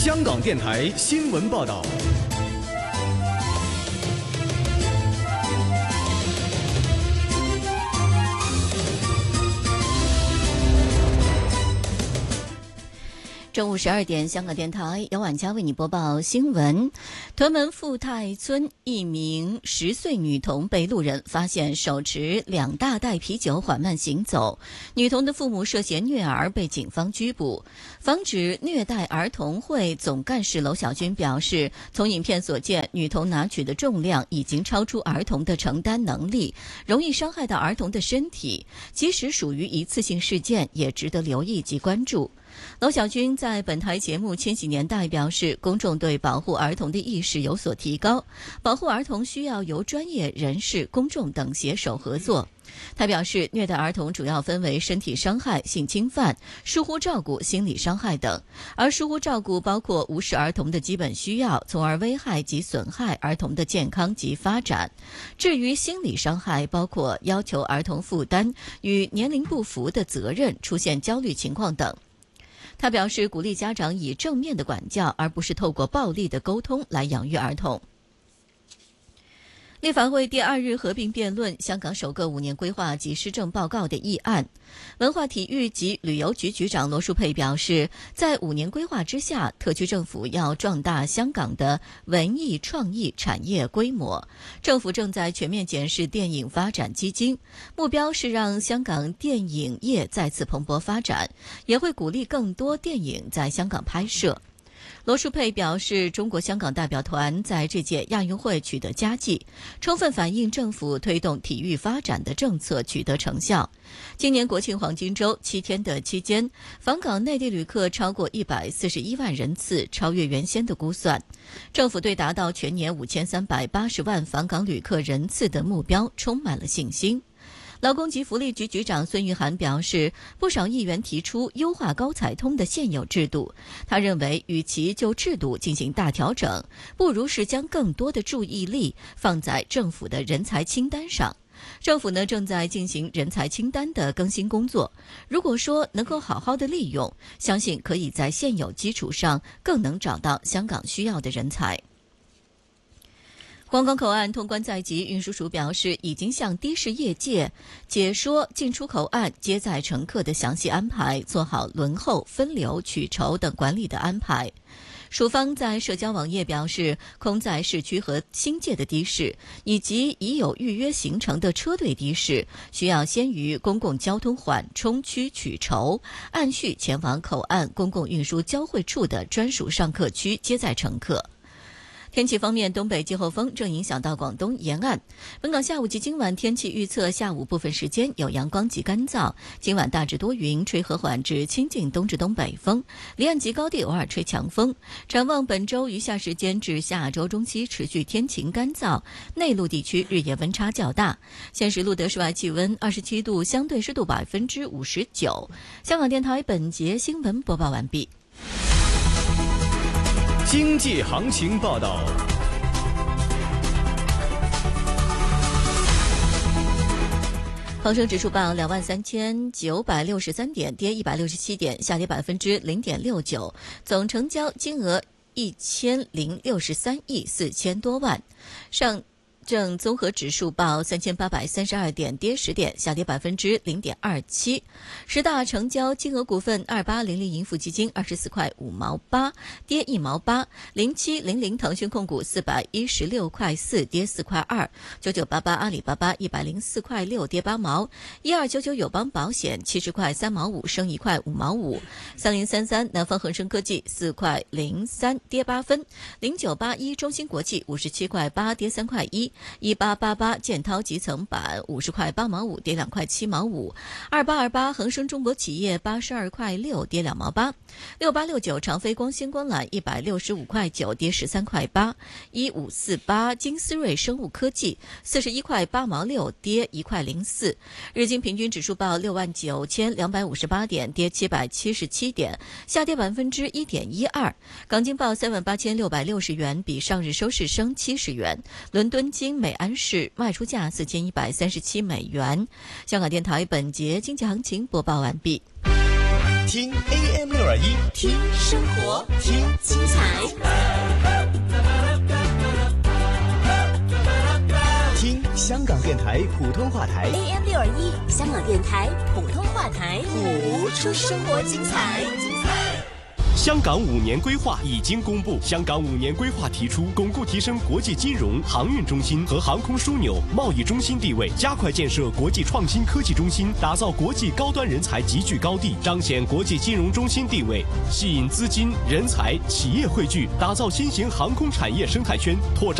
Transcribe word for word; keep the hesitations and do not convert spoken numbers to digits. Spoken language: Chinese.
香港电台新闻报道。 中午十二点，香港电台由婉佳为你播报新闻。屯门富泰村一名十岁女童被路人发现手持两大袋啤酒缓慢行走，女童的父母涉嫌虐儿被警方拘捕。防止虐待儿童会总干事娄小军表示，从影片所见，女童拿取的重量已经超出儿童的承担能力，容易伤害到儿童的身体，即使属于一次性事件，也值得留意及关注。娄小军在本台节目《千禧年代》表示，公众对保护儿童的意识有所提高，保护儿童需要由专业人士、公众等携手合作。他表示，虐待儿童主要分为身体伤害、性侵犯、疏忽照顾、心理伤害等，而疏忽照顾包括无视儿童的基本需要，从而危害及损害儿童的健康及发展。至于心理伤害，包括要求儿童负担与年龄不符的责任，出现焦虑情况等。他表示，鼓励家长以正面的管教，而不是透过暴力的沟通来养育儿童。立法会第二日合并辩论香港首个五年规划及施政报告的议案。文化体育及旅游局局长罗淑佩表示，在五年规划之下，特区政府要壮大香港的文艺创意产业规模。政府正在全面检视电影发展基金，目标是让香港电影业再次蓬勃发展，也会鼓励更多电影在香港拍摄。罗淑佩表示，中国香港代表团在这届亚运会取得佳绩，充分反映政府推动体育发展的政策取得成效。今年国庆黄金周七天的期间，访港内地旅客超过一百四十一万人次，超越原先的估算。政府对达到全年五千三百八十万访港旅客人次的目标充满了信心。劳工及福利局局长孙玉菡表示，不少议员提出优化高彩通的现有制度。他认为，与其就制度进行大调整，不如是将更多的注意力放在政府的人才清单上。政府呢正在进行人才清单的更新工作，如果说能够好好的利用，相信可以在现有基础上更能找到香港需要的人才。皇岗口岸通关在即，运输署表示，已经向的士业界解说进出口岸接载乘客的详细安排，做好轮候、分流、取筹等管理的安排。署方在社交网页表示，空载市区和新界的的士，以及已有预约行程的车队的士，需要先于公共交通缓冲区取筹，按序前往口岸公共运输交汇处的专属上客区接载乘客。天气方面，东北季候风正影响到广东沿岸。本港下午及今晚天气预测，下午部分时间有阳光及干燥，今晚大致多云，吹和缓至清劲东至东北风，离岸及高地偶尔吹强风。展望本周余下时间至下周中期持续天晴干燥，内陆地区日夜温差较大。现时录得室外气温二十七度，相对湿度百分之五十九。香港电台本节新闻播报完毕。 经济行情报道。 恒生指数报两万三千九百六十三点，跌一百六十七点，下跌百分之零点六九，总成交金额一千零六十三亿四千多万。上证综合指数报三千八百三十二点，跌十点，下跌百分之零点二七。十大成交金额股份：二八零零盈富基金二十四块五毛八，跌一毛八；零七零零腾讯控股四百一十六块四，跌四块二；九九八八阿里巴巴一百零四块六，跌八毛；一二九九友邦保险七十块三毛五，升一块五毛五；三零三三南方恒生科技四块零三，跌八分；零九八一中芯国际五十七块八，跌三块一。一八八八建滔集层板五十块八毛五，跌两块七毛五；二八二八恒生中国企业八十二块六，跌两毛八；六八六九长飞光纤光缆一百六十五块九，跌十三块八；一五四八金思瑞生物科技四十一块八毛六，跌一块零四。日经平均指数报六万九千两百五十八点，跌七百七十七点，下跌百分之一点一二。港金报三万八千六百六十元，比上日收市升七十元。伦敦金美安市卖出价四千一百三十七美元。香港电台本节经济行情播报完毕。 听 A M 六二一，听生活，听精彩。 听香港电台普通话台 A M 六二一，香港电台普通话台， 谱出生活精彩。 香港五年规划已经公布。香港五年规划提出，巩固提升国际金融、航运中心和航空枢纽、贸易中心地位，加快建设国际创新科技中心，打造国际高端人才集聚高地，彰显国际金融中心地位，吸引资金、人才、企业汇聚，打造新型航空产业生态圈，拓展